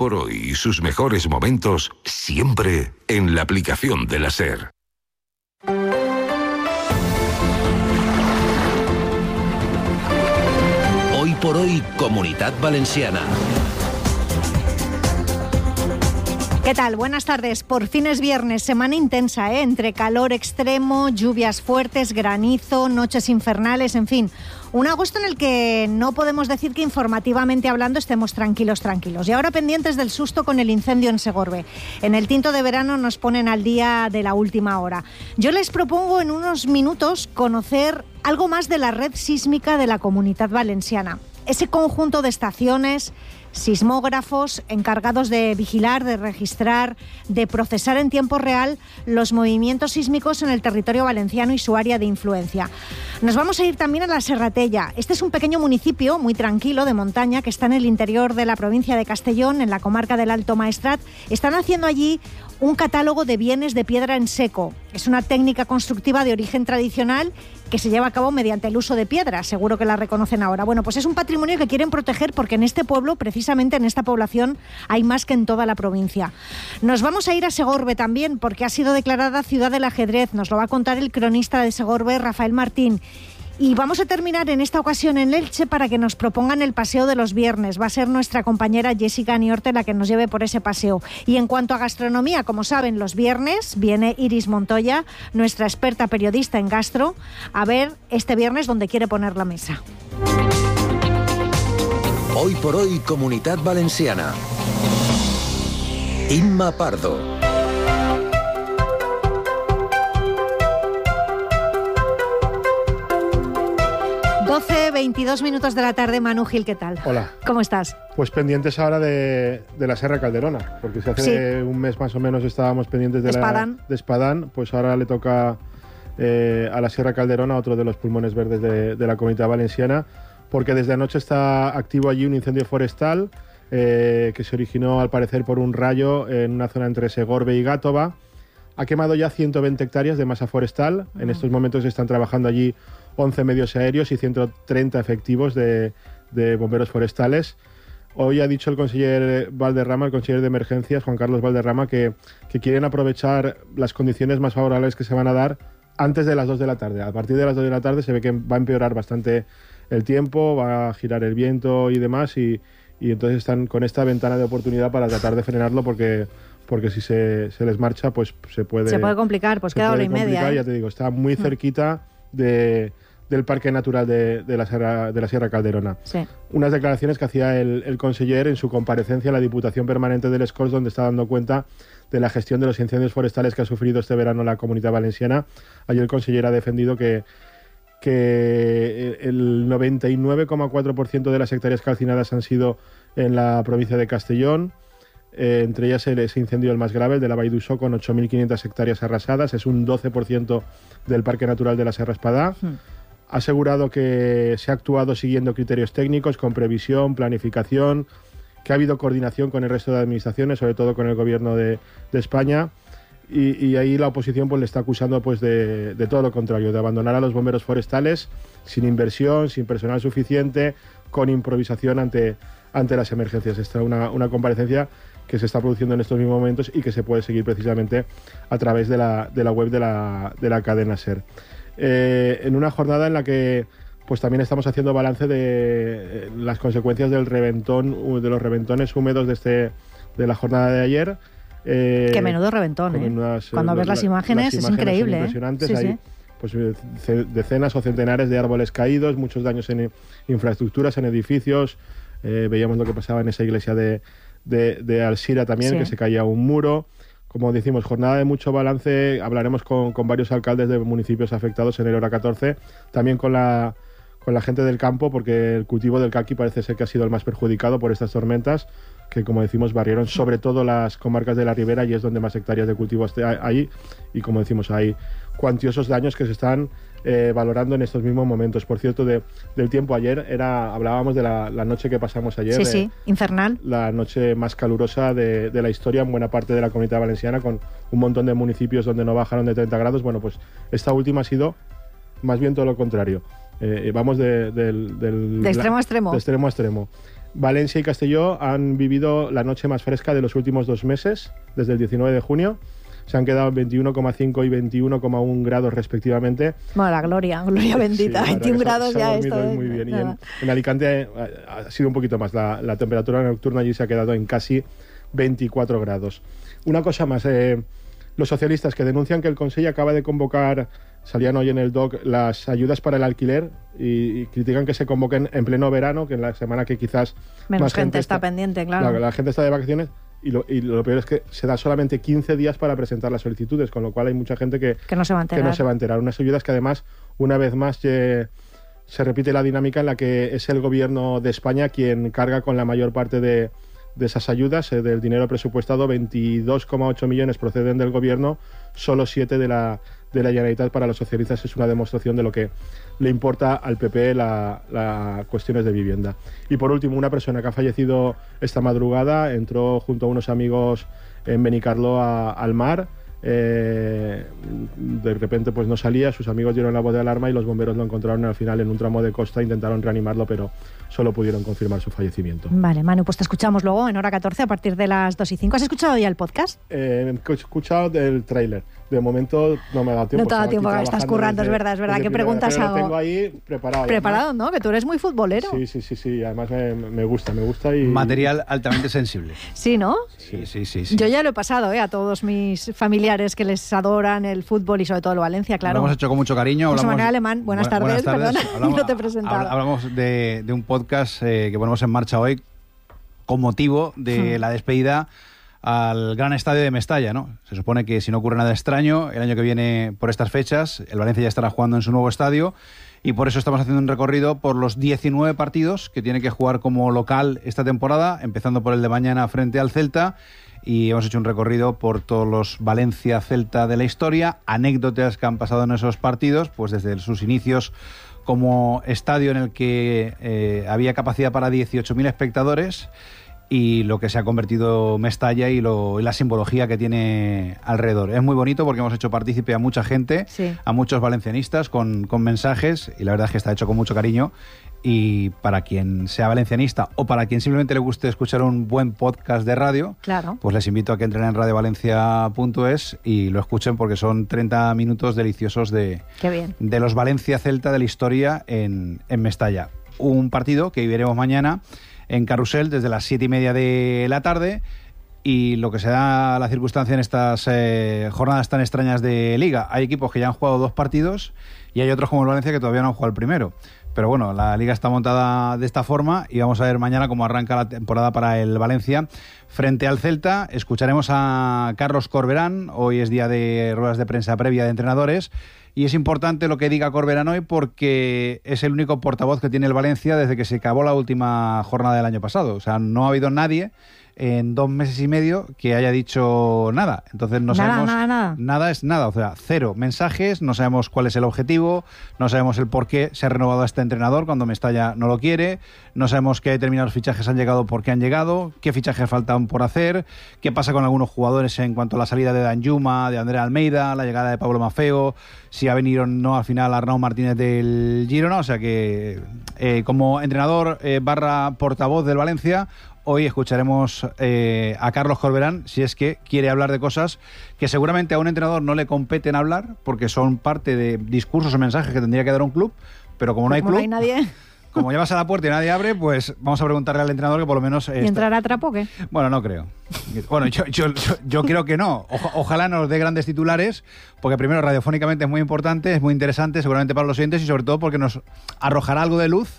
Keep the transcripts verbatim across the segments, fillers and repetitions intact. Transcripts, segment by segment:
por Hoy y sus mejores momentos siempre en la aplicación de la SER. Hoy por Hoy, Comunitat Valenciana. ¿Qué tal? Buenas tardes. Por fin es viernes, semana intensa, ¿eh? Entre calor extremo, lluvias fuertes, granizo, noches infernales, en fin. Un agosto en el que no podemos decir que informativamente hablando estemos tranquilos, tranquilos. Y ahora pendientes del susto con el incendio en Segorbe. En el tinto de verano nos ponen al día de la última hora. Yo les propongo en unos minutos conocer algo más de la red sísmica de la Comunitat Valenciana. Ese conjunto de estaciones, sismógrafos encargados de vigilar, de registrar, de procesar en tiempo real los movimientos sísmicos en el territorio valenciano y su área de influencia. Nos vamos a ir también a la Serratella. Este es un pequeño municipio muy tranquilo de montaña que está en el interior de la provincia de Castellón, en la comarca del Alto Maestrat. Están haciendo allí un catálogo de bienes de piedra en seco. Es una técnica constructiva de origen tradicional que se lleva a cabo mediante el uso de piedra. Seguro que la reconocen ahora. Bueno, pues es un patrimonio que quieren proteger porque en este pueblo, precisamente en esta población, hay más que en toda la provincia. Nos vamos a ir a Segorbe también porque ha sido declarada ciudad del ajedrez. Nos lo va a contar el cronista de Segorbe, Rafael Martín. Y vamos a terminar en esta ocasión en Elche para que nos propongan el paseo de los viernes. Va a ser nuestra compañera Jessica Niorte la que nos lleve por ese paseo. Y en cuanto a gastronomía, como saben, los viernes viene Iris Montoya, nuestra experta periodista en gastro, a ver este viernes dónde quiere poner la mesa. Hoy por Hoy, Comunitat Valenciana. Inma Pardo. doce, veintidós minutos de la tarde. Manu Gil, ¿qué tal? Hola. ¿Cómo estás? Pues pendientes ahora de, de la Serra Calderona, porque si hace sí. un mes más o menos estábamos pendientes de, Espadán. La, de Espadán, pues ahora le toca eh, a la Sierra Calderona, otro de los pulmones verdes de, de la Comunidad Valenciana, porque desde anoche está activo allí un incendio forestal eh, que se originó al parecer por un rayo en una zona entre Segorbe y Gátova. Ha quemado ya ciento veinte hectáreas de masa forestal. Mm. En estos momentos están trabajando allí once medios aéreos y ciento treinta efectivos de, de bomberos forestales. Hoy ha dicho el conseller Valderrama, el conseller de emergencias, Juan Carlos Valderrama, que, que quieren aprovechar las condiciones más favorables que se van a dar antes de las dos de la tarde. A partir de las dos de la tarde se ve que va a empeorar bastante el tiempo, va a girar el viento y demás, y, y entonces están con esta ventana de oportunidad para tratar de frenarlo porque... porque si se, se les marcha, pues se puede... Se puede complicar, pues queda hora y media. ¿eh? Ya te digo, está muy cerquita de, del Parque Natural de, de, la Sierra, de la Sierra Calderona. Sí. Unas declaraciones que hacía el, el conseller en su comparecencia a la Diputación Permanente del Les Corts, donde está dando cuenta de la gestión de los incendios forestales que ha sufrido este verano la Comunidad Valenciana. Allí el conseller ha defendido que, que el noventa y nueve coma cuatro por ciento de las hectáreas calcinadas han sido en la provincia de Castellón. Eh, entre ellas ese incendio el más grave, el de la Vall d'Uixó, con ocho mil quinientas hectáreas arrasadas. Es un doce por ciento del Parque Natural de la Serra Espadà. Hmm. Ha asegurado que se ha actuado siguiendo criterios técnicos, con previsión, planificación, que ha habido coordinación con el resto de administraciones, sobre todo con el Gobierno de, de España. Y, y ahí la oposición pues le está acusando pues de, de todo lo contrario, de abandonar a los bomberos forestales sin inversión, sin personal suficiente, con improvisación ante, ante las emergencias. Esta es una, una comparecencia que se está produciendo en estos mismos momentos y que se puede seguir precisamente a través de la, de la web de la, de la cadena SER. Eh, en una jornada en la que pues también estamos haciendo balance de eh, las consecuencias del reventón, de los reventones húmedos de, este, de la jornada de ayer. Eh, Qué menudo reventón, ¿eh? Unas, Cuando ves la, las, imágenes, las imágenes es increíble. Impresionantes. ¿eh? Hay sí, pues, decenas o centenares de árboles caídos, muchos daños en infraestructuras, en edificios. Eh, veíamos lo que pasaba en esa iglesia de, de, de Alsira también, sí. que se caía un muro. Como decimos, jornada de mucho balance. Hablaremos con, con varios alcaldes de municipios afectados en el hora catorce. También con la, con la gente del campo, porque el cultivo del caqui parece ser que ha sido el más perjudicado por estas tormentas, que como decimos barrieron sobre todo las comarcas de la ribera y es donde más hectáreas de cultivo hay. Y como decimos, hay cuantiosos daños que se están eh, valorando en estos mismos momentos. Por cierto, de, del tiempo ayer, era hablábamos de la, la noche que pasamos ayer. Sí, sí, infernal. La noche más calurosa de, de la historia en buena parte de la Comunidad Valenciana, con un montón de municipios donde no bajaron de treinta grados. Bueno, pues esta última ha sido más bien todo lo contrario. Eh, vamos de, de, del, de extremo a extremo. De extremo a extremo. Valencia y Castelló han vivido la noche más fresca de los últimos dos meses, desde el diecinueve de junio. Se han quedado en veintiuno coma cinco y veintiuno coma uno grados respectivamente. Bueno, la gloria, gloria bendita. Sí, veintiún se, grados se ya esto. ¿eh? Muy bien. Y en, en Alicante ha, ha sido un poquito más. La, la temperatura nocturna allí se ha quedado en casi veinticuatro grados. Una cosa más. Eh, los socialistas que denuncian que el Consell acaba de convocar, salían hoy en el D O C, las ayudas para el alquiler y, y critican que se convoquen en pleno verano, que en la semana que quizás menos más gente, gente está, está pendiente, claro. La, la gente está de vacaciones. Y lo, y lo peor es que se da solamente quince días para presentar las solicitudes, con lo cual hay mucha gente que, que, no, se va a enterar. que no se va a enterar. Unas ayudas que además, una vez más, eh, se repite la dinámica en la que es el gobierno de España quien carga con la mayor parte de, de esas ayudas. Eh, del dinero presupuestado, veintidós coma ocho millones proceden del gobierno, solo siete de la, de la Generalitat. Para los socialistas es una demostración de lo que le importa al P P la, la cuestiones de vivienda. Y por último, una persona que ha fallecido esta madrugada entró junto a unos amigos en Benicarló a, al mar. Eh, de repente pues no salía, sus amigos dieron la voz de alarma y los bomberos lo encontraron al final en un tramo de costa, intentaron reanimarlo pero solo pudieron confirmar su fallecimiento. Vale, Manu, pues te escuchamos luego en hora catorce a partir de las dos y cinco. ¿Has escuchado ya el podcast? Eh, he escuchado del tráiler. De momento no me ha dado tiempo. No te ha dado tiempo, estás currando, desde, es verdad, es verdad. ¿Qué preguntas hago? Lo tengo ahí preparado. Preparado, además, ¿no? Que tú eres muy futbolero. Sí, sí, sí, sí. Además me, me gusta, me gusta y... Material altamente sensible. Sí, ¿no? Sí, sí, sí, sí. Yo ya lo he pasado, ¿eh? A todos mis familiares que les adoran el fútbol y sobre todo el Valencia, claro. Lo hemos hecho con mucho cariño. José hablamos, Manuel Alemán, buenas, bu buenas tardes, tardes, perdona, hablamos, no te he presentado. Hablamos de, de un podcast eh, que ponemos en marcha hoy con motivo de hmm. la despedida al gran estadio de Mestalla, ¿no? Se supone que si no ocurre nada extraño, el año que viene por estas fechas, el Valencia ya estará jugando en su nuevo estadio y por eso estamos haciendo un recorrido por los diecinueve partidos que tiene que jugar como local esta temporada, empezando por el de mañana frente al Celta, y hemos hecho un recorrido por todos los Valencia-Celta de la historia, anécdotas que han pasado en esos partidos, pues desde sus inicios como estadio en el que eh, había capacidad para dieciocho mil espectadores, y lo que se ha convertido Mestalla y, lo, y la simbología que tiene alrededor. Es muy bonito porque hemos hecho partícipe a mucha gente, sí. a muchos valencianistas con, con mensajes, y la verdad es que está hecho con mucho cariño. Y para quien sea valencianista o para quien simplemente le guste escuchar un buen podcast de radio, claro. pues les invito a que entren en radio valencia punto es y lo escuchen porque son treinta minutos deliciosos de, Qué bien. de los Valencia-Celta de la historia en, en Mestalla. Un partido que viviremos mañana en Carrusel desde las siete y media de la tarde, y lo que se da la circunstancia en estas eh, jornadas tan extrañas de Liga. Hay equipos que ya han jugado dos partidos y hay otros como el Valencia que todavía no han jugado el primero. Pero bueno, la Liga está montada de esta forma y vamos a ver mañana cómo arranca la temporada para el Valencia frente al Celta. Escucharemos a Carlos Corberán, hoy es día de ruedas de prensa previa de entrenadores. Y es importante lo que diga Corberán hoy porque es el único portavoz que tiene el Valencia desde que se acabó la última jornada del año pasado. O sea, no ha habido nadie en dos meses y medio que haya dicho nada. Entonces no nada, sabemos... Nada, nada. Nada es nada. O sea, cero mensajes, no sabemos cuál es el objetivo, no sabemos el por qué se ha renovado a este entrenador cuando Mestalla no lo quiere, no sabemos qué determinados fichajes han llegado, por qué han llegado, qué fichajes faltan por hacer, qué pasa con algunos jugadores en cuanto a la salida de Danjuma, de Andrea Almeida, la llegada de Pablo Maffeo, si ha venido o no al final Arnau Martínez del Girona. O sea que eh, como entrenador eh, barra portavoz del Valencia, hoy escucharemos eh, a Carlos Corberán, si es que quiere hablar de cosas que seguramente a un entrenador no le competen hablar, porque son parte de discursos o mensajes que tendría que dar un club, pero como no hay como club, no hay nadie. Como llevas a la puerta y nadie abre, pues vamos a preguntarle al entrenador que por lo menos... ¿Y entrará a trapo o qué? Bueno, no creo. Bueno, yo, yo, yo, yo creo que no. O, ojalá nos dé grandes titulares, porque primero radiofónicamente es muy importante, es muy interesante, seguramente para los oyentes, y sobre todo porque nos arrojará algo de luz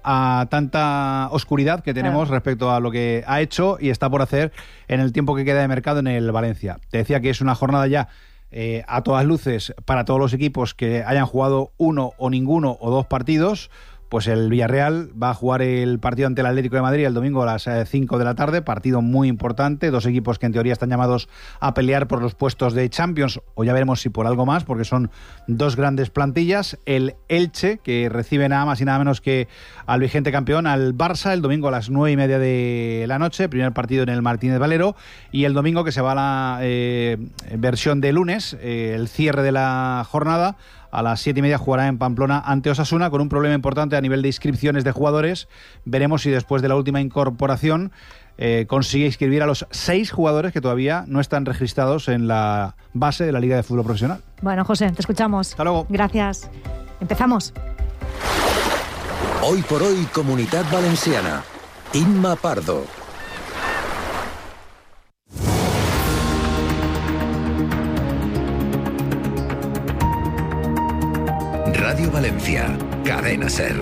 a tanta oscuridad que tenemos claro. respecto a lo que ha hecho y está por hacer en el tiempo que queda de mercado en el Valencia. Te decía que es una jornada ya eh, a todas luces para todos los equipos que hayan jugado uno o ninguno o dos partidos. Pues el Villarreal va a jugar el partido ante el Atlético de Madrid el domingo a las cinco de la tarde, partido muy importante, dos equipos que en teoría están llamados a pelear por los puestos de Champions, o ya veremos si por algo más, porque son dos grandes plantillas. El Elche, que recibe nada más y nada menos que al vigente campeón, al Barça, el domingo a las nueve y media de la noche, primer partido en el Martínez Valero, y el domingo, que se va a la eh, versión de lunes, eh, el cierre de la jornada, a las siete y media jugará en Pamplona ante Osasuna con un problema importante a nivel de inscripciones de jugadores. Veremos si después de la última incorporación eh, consigue inscribir a los seis jugadores que todavía no están registrados en la base de la Liga de Fútbol Profesional. Bueno, José, te escuchamos. Hasta luego. Gracias. Empezamos. Hoy por hoy, Comunitat Valenciana. Inma Pardo. Radio Valencia, Cadena SER.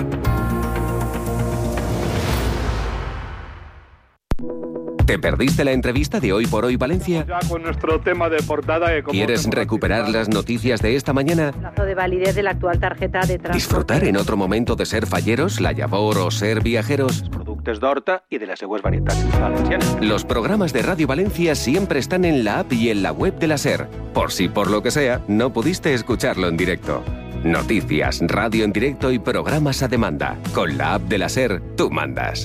¿Te perdiste la entrevista de Hoy por Hoy Valencia? Ya con nuestro tema de portada. Eh, ¿Quieres recuperar las noticias de esta mañana? Plazo de validez de la actual tarjeta de transporte. ¿Disfrutar en otro momento de ser falleros, la llavor o ser viajeros? Productos d'horta y de las seues varietats valencianes. Los programas de Radio Valencia siempre están en la app y en la web de la SER, por si por lo que sea no pudiste escucharlo en directo. Noticias, radio en directo y programas a demanda. Con la app de la SER, tú mandas.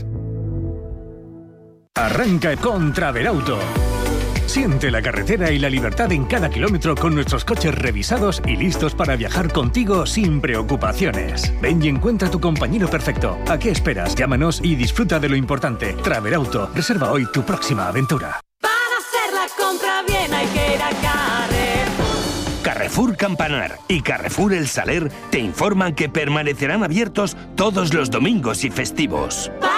Arranca con Travelauto. Siente la carretera y la libertad en cada kilómetro con nuestros coches revisados y listos para viajar contigo sin preocupaciones. Ven y encuentra tu compañero perfecto. ¿A qué esperas? Llámanos y disfruta de lo importante. Travelauto. Reserva hoy tu próxima aventura. Para hacer la compra bien hay que ir a Carrefour. Carrefour Campanar y Carrefour El Saler te informan que permanecerán abiertos todos los domingos y festivos. Pa